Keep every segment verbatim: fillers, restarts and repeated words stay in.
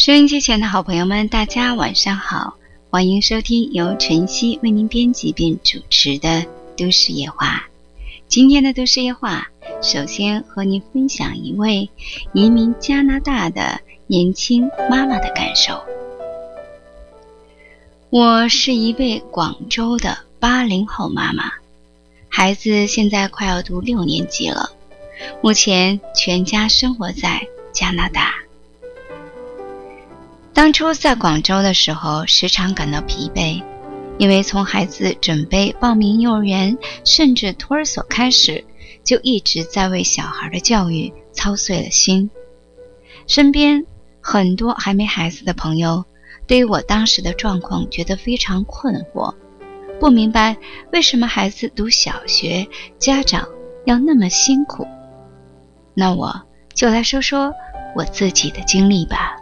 收音机前的好朋友们，大家晚上好，欢迎收听由晨曦为您编辑并主持的都市夜话。今天的都市夜话，首先和您分享一位移民加拿大的年轻妈妈的感受。我是一位广州的八零后妈妈，孩子现在快要读六年级了，目前全家生活在加拿大。当初在广州的时候，时常感到疲惫，因为从孩子准备报名幼儿园甚至托儿所开始，就一直在为小孩的教育操碎了心。身边很多还没孩子的朋友对于我当时的状况觉得非常困惑，不明白为什么孩子读小学家长要那么辛苦。那我就来说说我自己的经历吧。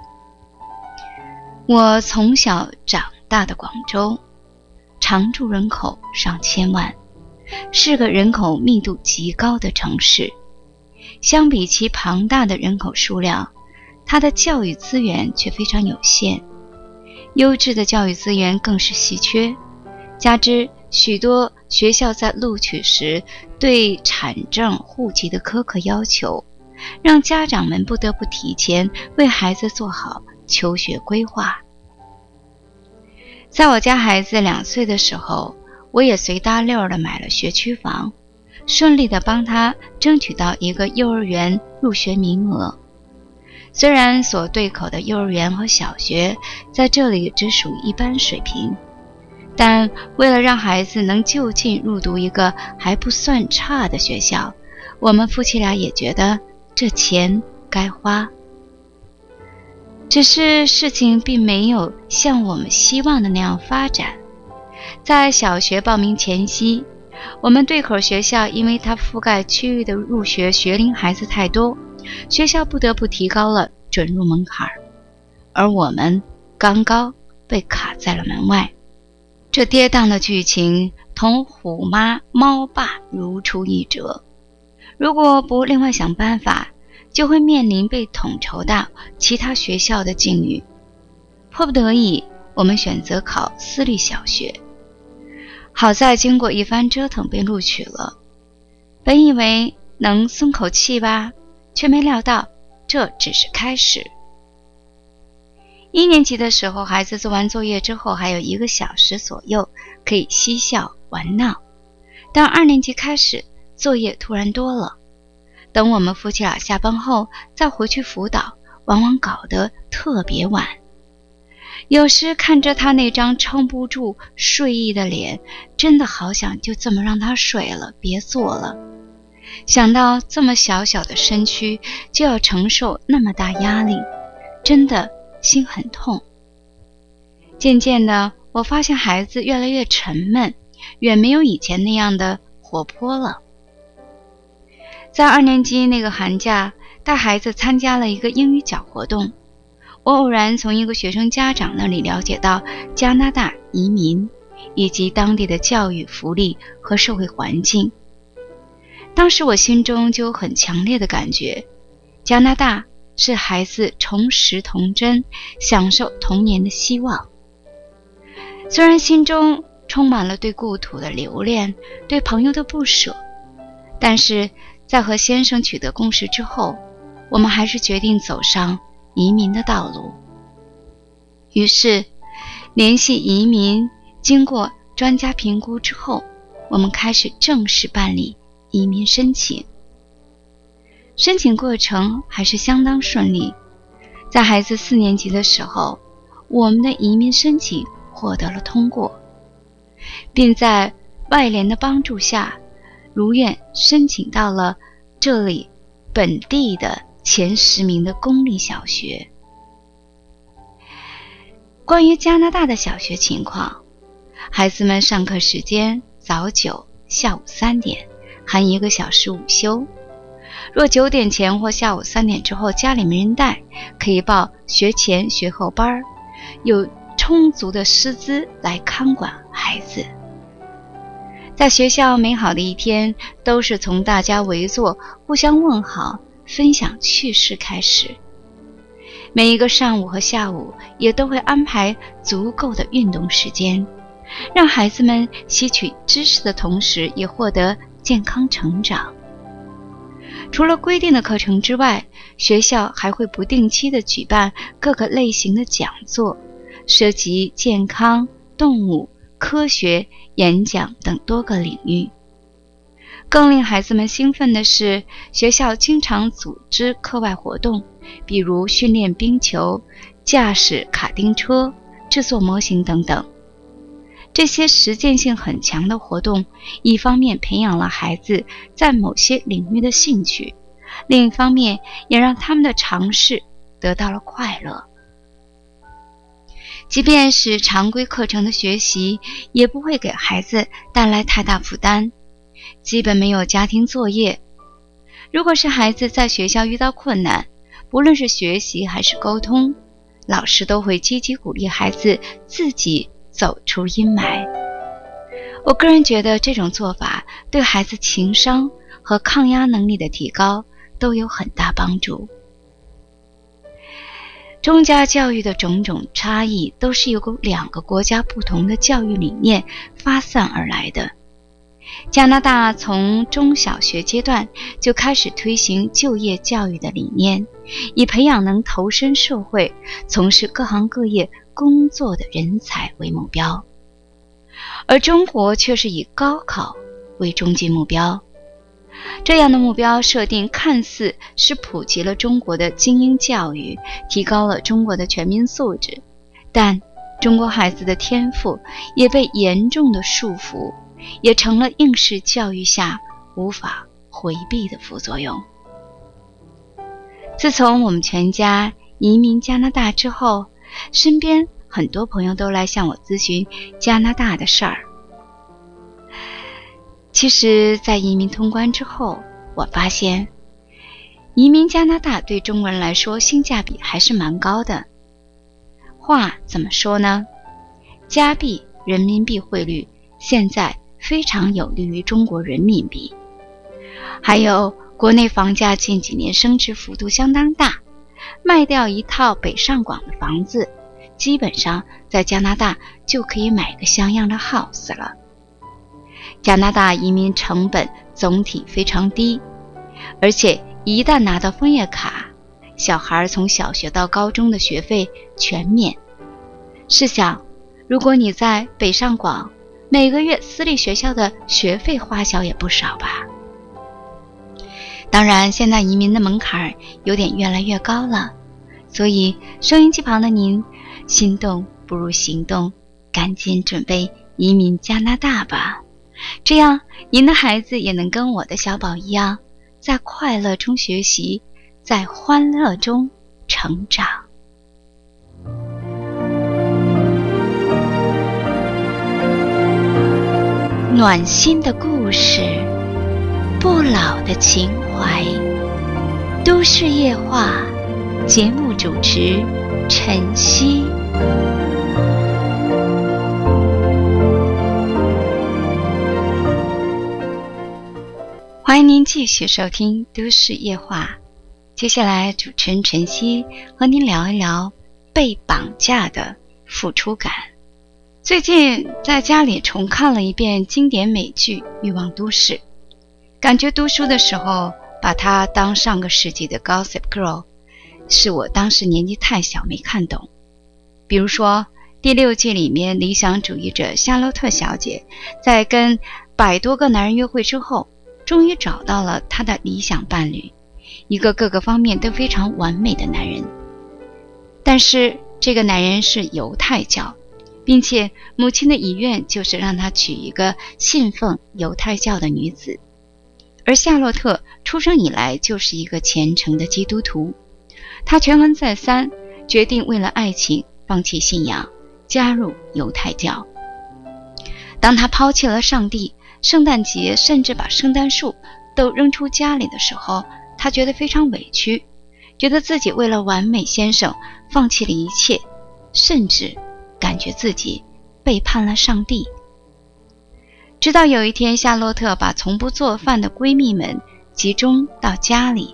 我从小长大的广州，常住人口上千万，是个人口密度极高的城市。相比其庞大的人口数量，它的教育资源却非常有限，优质的教育资源更是稀缺。加之许多学校在录取时对产证户籍的苛刻要求，让家长们不得不提前为孩子做好求学规划。在我家孩子两岁的时候，我也随大溜的买了学区房，顺利的帮他争取到一个幼儿园入学名额。虽然所对口的幼儿园和小学在这里只属一般水平，但为了让孩子能就近入读一个还不算差的学校，我们夫妻俩也觉得这钱该花。只是事情并没有像我们希望的那样发展。在小学报名前夕，我们对口学校因为它覆盖区域的入学学龄孩子太多，学校不得不提高了准入门槛，而我们刚刚被卡在了门外。这跌宕的剧情同虎妈猫爸如出一辙，如果不另外想办法，就会面临被统筹到其他学校的境遇。迫不得已，我们选择考私立小学。好在经过一番折腾被录取了，本以为能松口气吧，却没料到这只是开始。一年级的时候，孩子做完作业之后还有一个小时左右可以嬉笑玩闹，但二年级开始作业突然多了，等我们夫妻俩下班后再回去辅导，往往搞得特别晚。有时看着他那张撑不住睡意的脸，真的好想就这么让他睡了，别做了。想到这么小小的身躯就要承受那么大压力，真的心很痛。渐渐的，我发现孩子越来越沉闷，远没有以前那样的活泼了。在二年级那个寒假，带孩子参加了一个英语角活动，我偶然从一个学生家长那里了解到加拿大移民以及当地的教育福利和社会环境。当时我心中就有很强烈的感觉，加拿大是孩子重拾童真、享受童年的希望。虽然心中充满了对故土的留恋，对朋友的不舍，但是在和先生取得共识之后，我们还是决定走上移民的道路。于是联系移民，经过专家评估之后，我们开始正式办理移民申请。申请过程还是相当顺利，在孩子四年级的时候，我们的移民申请获得了通过，并在外联的帮助下如愿申请到了这里本地的前十名的公立小学。关于加拿大的小学情况，孩子们上课时间早九下午三点，含一个小时午休。若九点前或下午三点之后家里没人带，可以报学前学后班，有充足的师资来看管孩子。在学校美好的一天都是从大家围坐互相问好分享趣事开始。 每一个上午和下午也都会安排足够的运动时间，让孩子们吸取知识的同时也获得健康成长。除了规定的课程之外，学校还会不定期地举办各个类型的讲座，涉及健康、动物、科学、演讲等多个领域。更令孩子们兴奋的是，学校经常组织课外活动，比如训练冰球、驾驶卡丁车、制作模型等等。这些实践性很强的活动，一方面培养了孩子在某些领域的兴趣，另一方面也让他们的尝试得到了快乐。即便是常规课程的学习，也不会给孩子带来太大负担，基本没有家庭作业。如果是孩子在学校遇到困难，不论是学习还是沟通，老师都会积极鼓励孩子自己走出阴霾。我个人觉得这种做法对孩子情商和抗压能力的提高都有很大帮助。中加教育的种种差异都是由两个国家不同的教育理念发散而来的。加拿大从中小学阶段就开始推行就业教育的理念，以培养能投身社会、从事各行各业工作的人才为目标，而中国却是以高考为终极目标。这样的目标设定看似是普及了中国的精英教育，提高了中国的全民素质，但中国孩子的天赋也被严重的束缚，也成了应试教育下无法回避的副作用。自从我们全家移民加拿大之后，身边很多朋友都来向我咨询加拿大的事儿。其实在移民通关之后，我发现移民加拿大对中国人来说性价比还是蛮高的。话怎么说呢？加币人民币汇率现在非常有利于中国人民币，还有国内房价近几年升值幅度相当大，卖掉一套北上广的房子，基本上在加拿大就可以买个像样的 house 了。加拿大移民成本总体非常低，而且一旦拿到枫叶卡，小孩从小学到高中的学费全免。试想，如果你在北上广，每个月私立学校的学费花销也不少吧。当然，现在移民的门槛有点越来越高了，所以收音机旁的您，心动不如行动，赶紧准备移民加拿大吧。这样您的孩子也能跟我的小宝一样，在快乐中学习，在欢乐中成长。暖心的故事，不老的情怀，都市夜话，节目主持晨曦。欢迎您继续收听都市夜话。接下来主持人晨曦和您聊一聊被绑架的付出感。最近在家里重看了一遍经典美剧《欲望都市》，感觉读书的时候把它当上个世纪的 Gossip Girl， 是我当时年纪太小没看懂。比如说第六季里面，理想主义者夏洛特小姐在跟百多个男人约会之后，终于找到了她的理想伴侣，一个各个方面都非常完美的男人。但是这个男人是犹太教，并且母亲的遗愿就是让他娶一个信奉犹太教的女子，而夏洛特出生以来就是一个虔诚的基督徒。他权衡再三，决定为了爱情放弃信仰，加入犹太教。当他抛弃了上帝，圣诞节甚至把圣诞树都扔出家里的时候，他觉得非常委屈，觉得自己为了完美先生放弃了一切，甚至感觉自己背叛了上帝。直到有一天，夏洛特把从不做饭的闺蜜们集中到家里，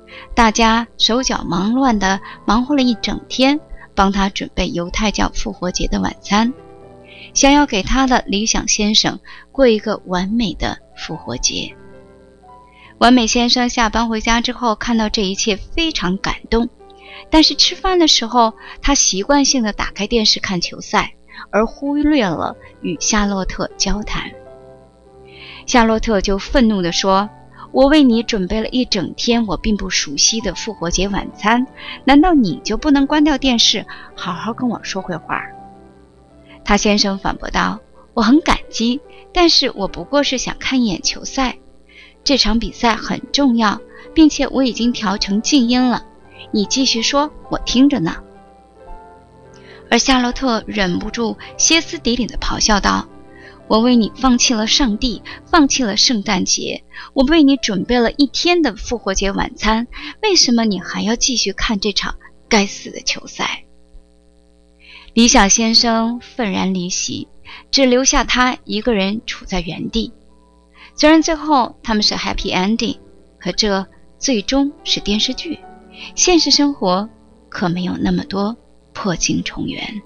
大家手脚忙乱地忙活了一整天，帮他准备犹太教复活节的晚餐，想要给他的理想先生过一个完美的复活节。完美先生下班回家之后，看到这一切非常感动，但是吃饭的时候，他习惯性地打开电视看球赛，而忽略了与夏洛特交谈。夏洛特就愤怒地说，我为你准备了一整天我并不熟悉的复活节晚餐，难道你就不能关掉电视，好好跟我说会话？他先生反驳道，我很感激，但是我不过是想看一眼球赛，这场比赛很重要，并且我已经调成静音了，你继续说，我听着呢。而夏洛特忍不住歇斯底里地咆哮道，我为你放弃了上帝，放弃了圣诞节，我为你准备了一天的复活节晚餐，为什么你还要继续看这场该死的球赛？理想先生愤然离席，只留下他一个人处在原地。虽然最后他们是 happy ending， 可这最终是电视剧，现实生活可没有那么多破镜重圆。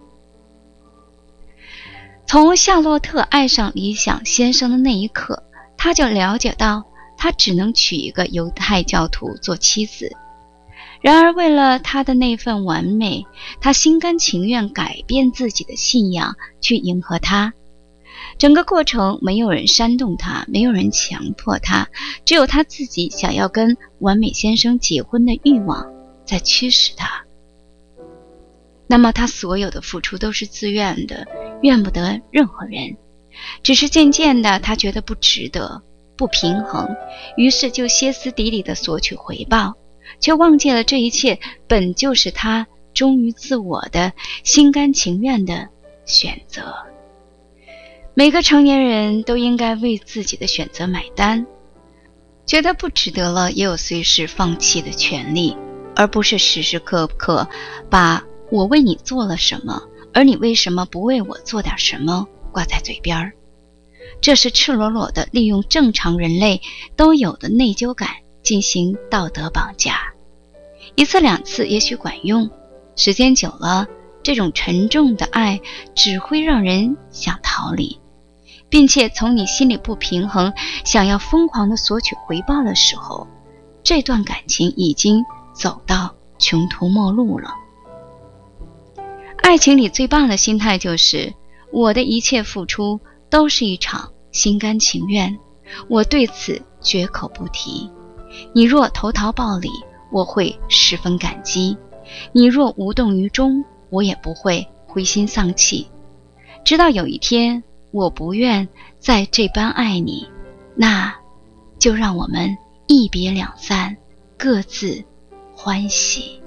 从夏洛特爱上理想先生的那一刻，他就了解到他只能娶一个犹太教徒做妻子。然而为了他的那份完美，他心甘情愿改变自己的信仰去迎合他。整个过程没有人煽动他，没有人强迫他，只有他自己想要跟完美先生结婚的欲望在驱使他。那么他所有的付出都是自愿的，怨不得任何人。只是渐渐的他觉得不值得，不平衡，于是就歇斯底里地索取回报，却忘记了这一切本就是他忠于自我的心甘情愿的选择。每个成年人都应该为自己的选择买单，觉得不值得了也有随时放弃的权利，而不是时时刻刻把我为你做了什么，而你为什么不为我做点什么挂在嘴边。这是赤裸裸的利用正常人类都有的内疚感进行道德绑架。一次两次也许管用，时间久了，这种沉重的爱只会让人想逃离，并且从你心里不平衡，想要疯狂地索取回报的时候，这段感情已经走到穷途末路了。爱情里最棒的心态就是，我的一切付出都是一场心甘情愿，我对此绝口不提。你若投桃报李，我会十分感激；你若无动于衷，我也不会灰心丧气。直到有一天，我不愿再这般爱你，那就让我们一别两散，各自欢喜。